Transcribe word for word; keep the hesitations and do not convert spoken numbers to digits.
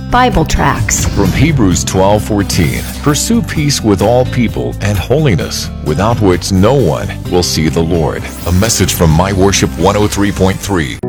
Bible tracts. From Hebrews twelve fourteen, pursue peace with all people and holiness, without which no one will see the Lord. A message from My Worship one oh three point three.